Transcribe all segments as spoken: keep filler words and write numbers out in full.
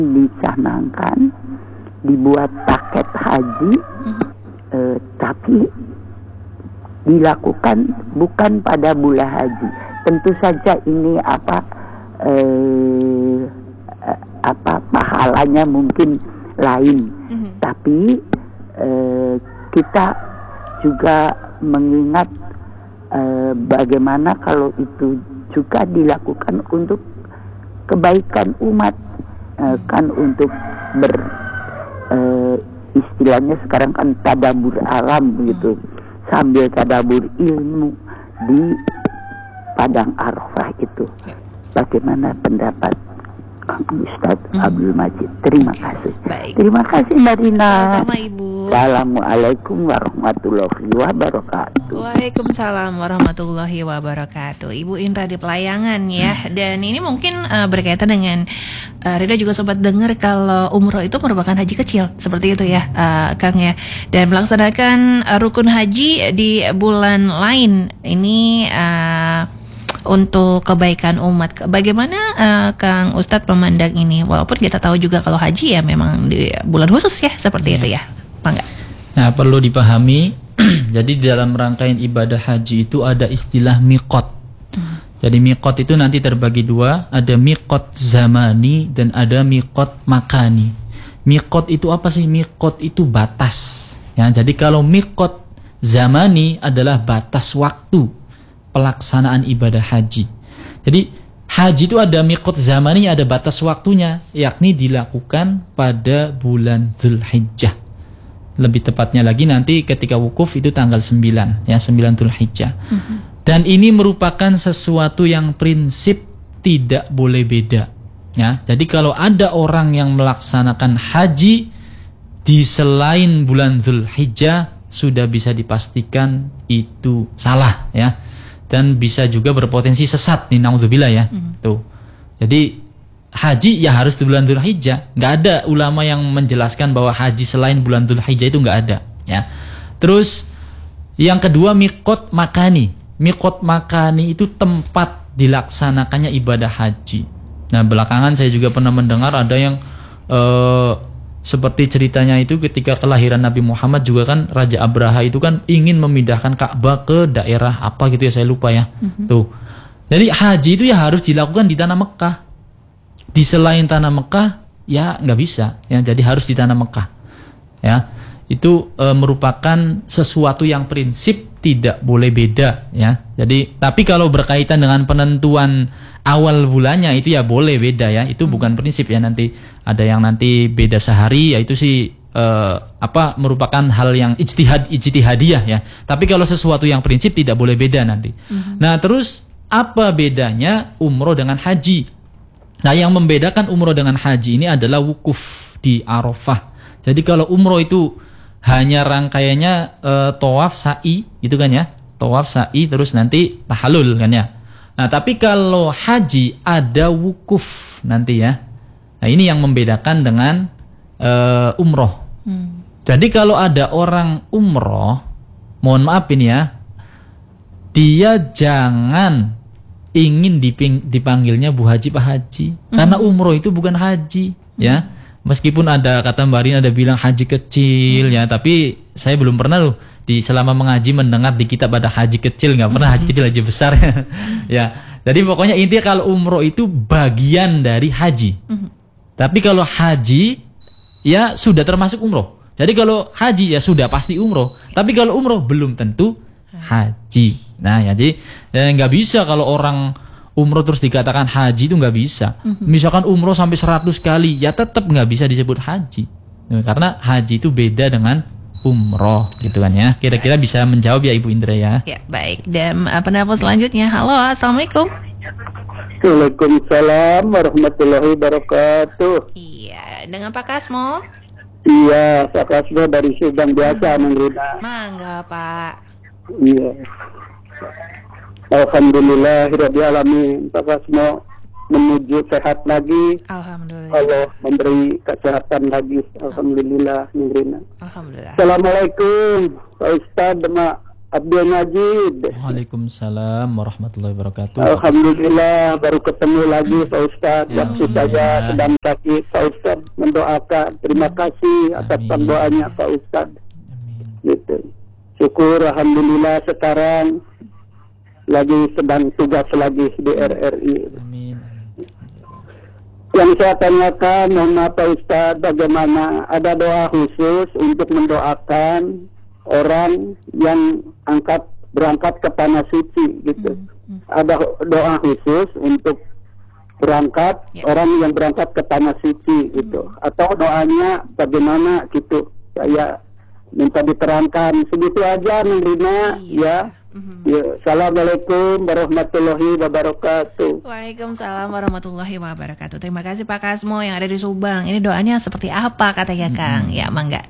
dicanangkan dibuat paket haji, mm-hmm. eh, tapi dilakukan bukan pada bulan haji. Tentu saja ini apa eh, apa pahalanya mungkin lain, mm-hmm. tapi eh, kita juga mengingat eh, bagaimana kalau itu juga dilakukan untuk kebaikan umat, eh, kan untuk ber eh, istilahnya sekarang kan tadabur alam begitu, sambil tadabur ilmu di Padang Arafah itu. Bagaimana pendapat Kang Ustadz hmm. Abdul Majid? Terima okay. kasih. Baik. Terima kasih Mbak Rina. Sama-sama Ibu. Assalamualaikum warahmatullahi wabarakatuh. Waalaikumsalam warahmatullahi wabarakatuh. Ibu Indra di Pelayangan ya. Hmm. Dan ini mungkin uh, berkaitan dengan uh, Rida juga sempat dengar kalau umroh itu merupakan haji kecil, seperti itu ya, uh, Kang ya. Dan melaksanakan uh, rukun haji di bulan lain ini uh, untuk kebaikan umat. Bagaimana uh, Kang Ustadz memandang ini? Walaupun kita tahu juga kalau haji ya memang di bulan khusus ya, seperti ya. itu ya, Bangga. Nah, perlu dipahami. Jadi dalam rangkaian ibadah haji itu ada istilah miqat. Hmm. Jadi miqat itu nanti terbagi dua, ada miqat zamani dan ada miqat makani. Miqat itu apa sih? Miqat itu batas. Ya, jadi kalau miqat zamani adalah batas waktu pelaksanaan ibadah haji. Jadi haji itu ada miqat zamani, ada batas waktunya, yakni dilakukan pada bulan Dzulhijjah. Lebih tepatnya lagi nanti ketika wukuf itu tanggal sembilan, ya, sembilan Dzulhijjah. Mm-hmm. Dan ini merupakan sesuatu yang prinsip tidak boleh beda. Ya, jadi kalau ada orang yang melaksanakan haji di selain bulan Dzulhijjah, sudah bisa dipastikan itu salah, ya. Dan bisa juga berpotensi sesat nih, naudzubillah ya. Mm. Tuh. Jadi haji ya harus di bulan Dzulhijjah. Nggak ada ulama yang menjelaskan bahwa haji selain bulan Dzulhijjah itu nggak ada, ya. Terus yang kedua miqat makani. Miqat makani itu tempat dilaksanakannya ibadah haji. Nah, belakangan saya juga pernah mendengar ada yang uh, seperti ceritanya itu ketika kelahiran Nabi Muhammad juga kan Raja Abraha itu kan ingin memindahkan Ka'bah ke daerah apa gitu ya, saya lupa ya. Mm-hmm. Tuh. Jadi haji itu ya harus dilakukan di tanah Mekah. Di selain tanah Mekah ya nggak bisa, ya. Jadi harus di tanah Mekah. Ya. Itu e, merupakan sesuatu yang prinsip tidak boleh beda, ya. Jadi tapi kalau berkaitan dengan penentuan awal bulannya itu ya boleh beda, ya. Itu hmm. bukan prinsip, ya. Nanti ada yang nanti beda sehari, ya itu sih uh, apa merupakan hal yang ijtihad ijtihadiyah, ya. Tapi kalau sesuatu yang prinsip tidak boleh beda nanti. Hmm. Nah, terus apa bedanya umroh dengan haji? Nah, yang membedakan umroh dengan haji ini adalah wukuf di Arafah. Jadi kalau umroh itu hanya rangkaiannya uh, tawaf sa'i, itu kan ya. Tawaf sa'i terus nanti tahallul kan ya. Nah, tapi kalau haji ada wukuf nanti ya. Nah, ini yang membedakan dengan uh, umroh. Hmm. Jadi kalau ada orang umroh, mohon maaf ini ya, dia jangan ingin diping, dipanggilnya Bu Haji, Pak Haji. Hmm. Karena umroh itu bukan haji, hmm. ya. Meskipun ada kata Mbak Rina ada bilang haji kecil, hmm. ya, tapi saya belum pernah loh di selama mengaji mendengar di kitab ada haji kecil, nggak pernah haji kecil, haji besar. Ya, jadi pokoknya intinya kalau umroh itu bagian dari haji. Mm-hmm. Tapi kalau haji ya sudah termasuk umroh. Jadi kalau haji ya sudah pasti umroh. Tapi kalau umroh belum tentu haji. Nah, jadi ya, nggak bisa kalau orang umroh terus dikatakan haji itu nggak bisa. Mm-hmm. Misalkan umroh sampai seratus kali ya tetap nggak bisa disebut haji. Karena haji itu beda dengan umroh gitu kan ya. Kira-kira bisa menjawab ya Ibu Indra ya. Ya, baik. Dan uh, pendapat selanjutnya. Halo, Assalamualaikum. Waalaikumsalam warahmatullahi wabarakatuh. Iya, dengan Pak Kasmo. Iya, Pak Kasmo dari Subang biasa Mangrina. Mangga, Pak. Iya. Alhamdulillahirabbil alamin. Pak Kasmo menuju sehat lagi. Alhamdulillah. Allah memberi kesehatan lagi. Alhamdulillah, Mangrina. Alhamdulillah. Assalamualaikum Pak Ustadz, Mak Abdul Majid. Waalaikumsalam warahmatullahi wabarakatuh. Alhamdulillah baru ketemu lagi Pak Ustaz. Ya, Waktu saya sedang sakit Pak Ustaz mendoakan. Terima kasih atas Amin. doanya Pak Ustaz. Amin. Gitu. Syukur alhamdulillah sekarang lagi sedang tugas lagi di R R I. Amin. Yang saya tanyakan, mohon maaf Pak Ustaz, bagaimana ada doa khusus untuk mendoakan orang yang angkat berangkat ke tanah suci gitu. Hmm, hmm. Ada doa khusus untuk berangkat Ya. orang yang berangkat ke tanah suci gitu. Atau doanya bagaimana gitu. Saya minta diterangkan. Segitu aja Neng Rina ya. Mhm. Ya, Assalamualaikum warahmatullahi wabarakatuh. Waalaikumsalam warahmatullahi wabarakatuh. Terima kasih Pak Kasmo yang ada di Subang. Ini doanya seperti apa katanya Kang? Ya, Mangga.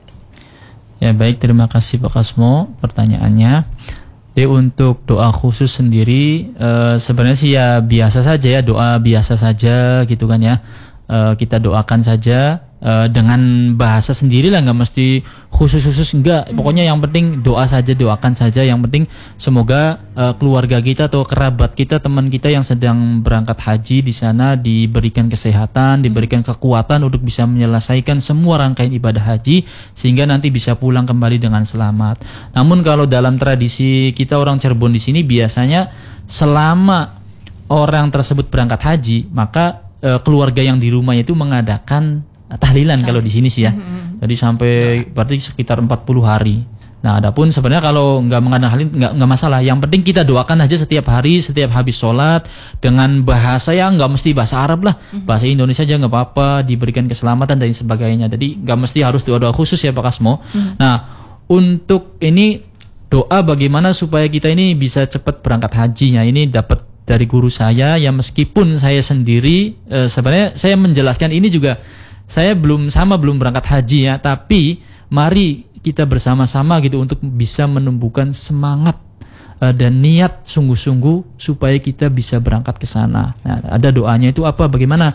Ya baik, terima kasih Pak Kasmo pertanyaannya. Jadi untuk doa khusus sendiri eh, sebenarnya sih ya biasa saja ya, doa biasa saja gitu kan ya. Eh, kita doakan saja eh, dengan bahasa sendiri lah, nggak mesti khusus-khusus enggak. Pokoknya yang penting doa saja, doakan saja. Yang penting semoga eh, keluarga kita atau kerabat kita, teman kita yang sedang berangkat haji di sana diberikan kesehatan, diberikan kekuatan untuk bisa menyelesaikan semua rangkaian ibadah haji sehingga nanti bisa pulang kembali dengan selamat. Namun kalau dalam tradisi kita orang Cirebon di sini biasanya selama orang tersebut berangkat haji, maka eh, keluarga yang di rumahnya itu mengadakan tahlilan kalau di sini sih ya. Jadi sampai berarti sekitar empat puluh hari. Nah, adapun sebenarnya kalau nggak mengadakan tahlil nggak nggak masalah. Yang penting kita doakan aja setiap hari, setiap habis sholat dengan bahasa yang nggak mesti bahasa Arab lah, bahasa Indonesia aja nggak apa-apa, diberikan keselamatan dan sebagainya. Jadi nggak mesti harus doa-doa khusus ya Pak Kasmo. Nah, untuk ini doa bagaimana supaya kita ini bisa cepat berangkat hajinya ini dapat dari guru saya ya, meskipun saya sendiri eh, sebenarnya saya menjelaskan ini juga saya belum sama belum berangkat haji ya, tapi mari kita bersama-sama gitu untuk bisa menumbuhkan semangat uh, dan niat sungguh-sungguh supaya kita bisa berangkat ke sana. Nah, ada doanya itu apa? Bagaimana?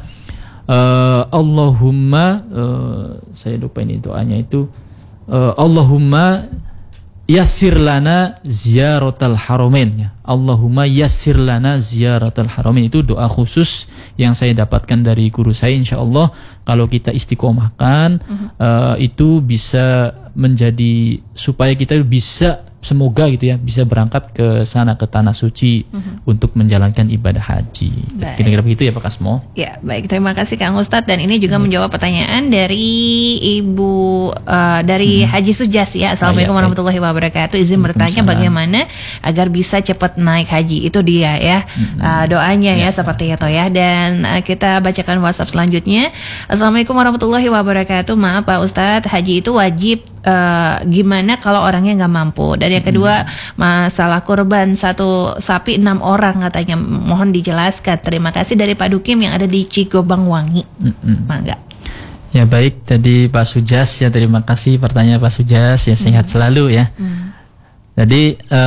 Uh, Allahumma uh, saya lupa ini doanya itu uh, Allahumma yassir lana ziyaratal haramain ya. Allahumma yassir lana ziyaratal haramain, itu doa khusus yang saya dapatkan dari guru saya. Insyaallah kalau kita istiqomahkan uh-huh. uh, itu bisa menjadi supaya kita bisa semoga gitu ya bisa berangkat ke sana ke tanah suci uh-huh. untuk menjalankan ibadah haji. Baik. Kira-kira begitu ya Pak Kasmo. Ya, baik, terima kasih Kang Ustadz, dan ini juga hmm. menjawab pertanyaan dari Ibu uh, dari hmm. Haji Sujas ya. Assalamualaikum ah, ya, warahmatullahi wabarakatuh. Izin bertanya bagaimana agar bisa cepat naik haji. Itu dia ya. Hmm. Uh, doanya ya. ya seperti itu ya. Dan uh, kita bacakan WhatsApp selanjutnya. Assalamualaikum warahmatullahi wabarakatuh. Maaf Pak Ustadz, haji itu wajib uh, gimana kalau orangnya nggak mampu? Dan yang kedua hmm. masalah kurban satu sapi enam orang katanya, mohon dijelaskan. Terima kasih dari Pak Dukim yang ada di Cigobang Wangi. Mm-hmm. Mangga. Ya baik, tadi Pak Sujas ya, terima kasih pertanyaan Pak Sujas ya, sehat mm. selalu ya. Mm. Jadi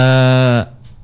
uh,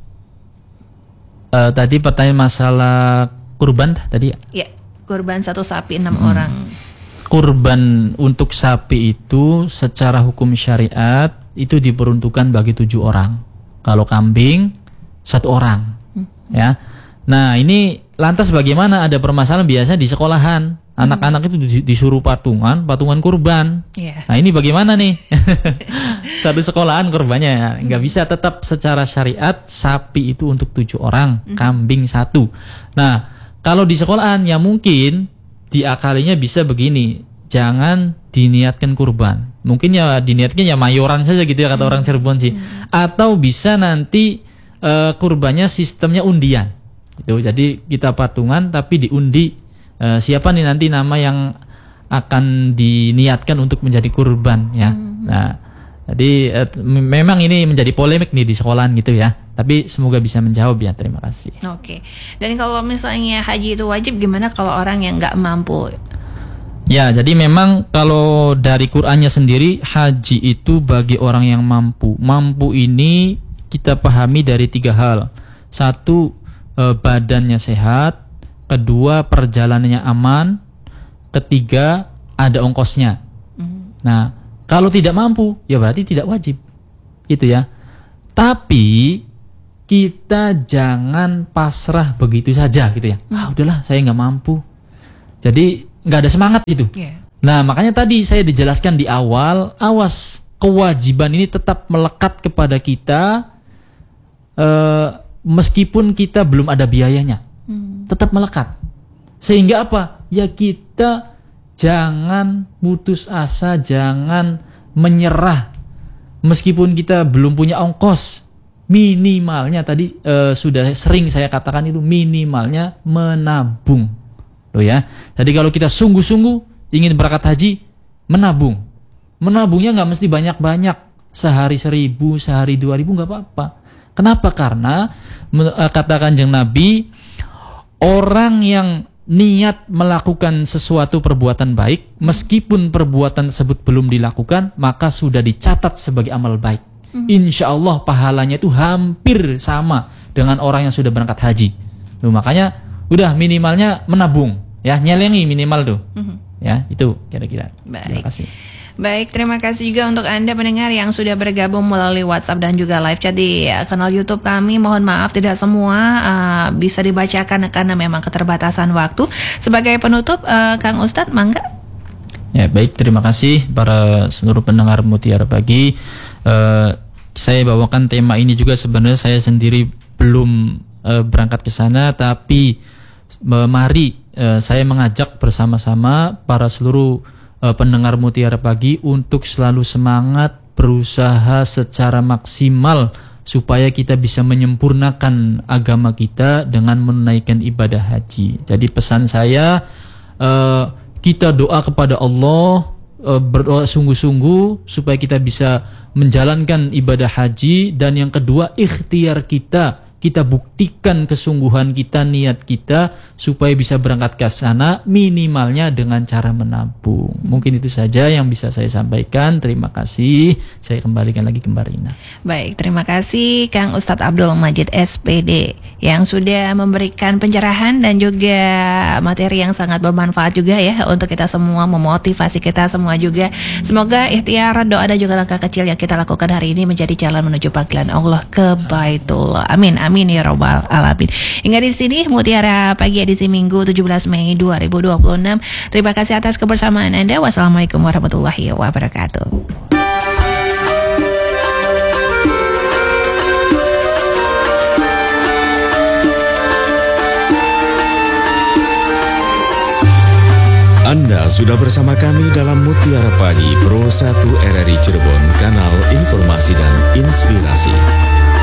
uh, tadi pertanyaan masalah kurban tadi. Ya, kurban satu sapi enam mm. orang. Kurban untuk sapi itu secara hukum syariat itu diperuntukkan bagi tujuh orang. Kalau kambing satu orang, mm. ya. Nah ini lantas bagaimana? Ada permasalahan biasa di sekolahan, anak-anak itu disuruh patungan, patungan kurban. Yeah. Nah ini bagaimana nih? Satu sekolahan kurbannya nggak mm. bisa, tetap secara syariat sapi itu untuk tujuh orang, mm. kambing satu. Nah kalau di sekolahan ya mungkin diakalinya bisa begini, jangan diniatkan kurban. Mungkin ya diniatkan ya mayoran saja gitu ya kata mm. orang Cirebon sih. Mm. Atau bisa nanti uh, kurbannya sistemnya undian. Itu jadi kita patungan tapi diundi uh, siapa nih nanti nama yang akan diniatkan untuk menjadi kurban ya. Mm-hmm. Nah, jadi uh, memang ini menjadi polemik nih di sekolahan gitu ya. Tapi semoga bisa menjawab ya. Terima kasih. Oke. Dan kalau misalnya haji itu wajib, gimana kalau orang yang nggak mampu? Ya, jadi memang kalau dari Qur'annya sendiri haji itu bagi orang yang mampu. Mampu ini kita pahami dari tiga hal. Satu, badannya sehat, kedua perjalanannya aman, ketiga ada ongkosnya. Mm-hmm. Nah, kalau tidak mampu ya berarti tidak wajib, itu ya. Tapi kita jangan pasrah begitu saja gitu ya. Ah udahlah saya nggak mampu. Jadi nggak ada semangat gitu. Yeah. Nah makanya tadi saya dijelaskan di awal, awas kewajiban ini tetap melekat kepada kita uh, meskipun kita belum ada biayanya, hmm. tetap melekat. Sehingga apa? Ya kita jangan putus asa, jangan menyerah meskipun kita belum punya ongkos. Minimalnya tadi uh, sudah sering saya katakan itu minimalnya menabung. Loh ya. Jadi kalau kita sungguh-sungguh ingin berangkat haji, menabung. Menabungnya nggak mesti banyak-banyak. Sehari seribu, sehari dua ribu nggak apa-apa. Kenapa? Karena uh, katakan Kanjeng Nabi, orang yang niat melakukan sesuatu perbuatan baik, meskipun perbuatan tersebut belum dilakukan, maka sudah dicatat sebagai amal baik. Insya Allah pahalanya itu hampir sama dengan orang yang sudah berangkat haji. Loh, makanya udah minimalnya menabung, ya nyelengi minimal tuh, mm-hmm. ya itu kira-kira. Terima kasih. Baik, terima kasih juga untuk Anda pendengar yang sudah bergabung melalui WhatsApp dan juga live chat di kanal YouTube kami. Mohon maaf tidak semua uh, bisa dibacakan karena memang keterbatasan waktu. Sebagai penutup, uh, Kang Ustadz, mangga. Ya baik, terima kasih para seluruh pendengar Mutiara Pagi. Uh, saya bawakan tema ini juga sebenarnya saya sendiri belum uh, berangkat ke sana, tapi uh, mari uh, saya mengajak bersama-sama para seluruh uh, pendengar Mutiara Pagi untuk selalu semangat berusaha secara maksimal supaya kita bisa menyempurnakan agama kita dengan menunaikan ibadah haji. Jadi pesan saya, uh, kita doa kepada Allah, berdoa sungguh-sungguh supaya kita bisa menjalankan ibadah haji. Dan yang kedua, ikhtiar kita, kita buktikan kesungguhan kita, niat kita supaya bisa berangkat ke sana minimalnya dengan cara menabung. Mungkin itu saja yang bisa saya sampaikan. Terima kasih. Saya kembalikan lagi ke Mbak Rina. Baik, terima kasih Kang Ustadz Abdul Majid S P D yang sudah memberikan pencerahan dan juga materi yang sangat bermanfaat juga ya untuk kita semua, memotivasi kita semua juga. Semoga ikhtiar, doa dan juga langkah kecil yang kita lakukan hari ini menjadi jalan menuju panggilan Allah ke Baitullah. Amin, amin ya robbal alamin. Hingga di sini Mutiara Pagi edisi Minggu tujuh belas Mei dua ribu dua puluh enam. Terima kasih atas kebersamaan Anda. Wassalamualaikum warahmatullahi wabarakatuh. Anda sudah bersama kami dalam Mutiara Pagi Pro satu R R I Cirebon, kanal informasi dan inspirasi.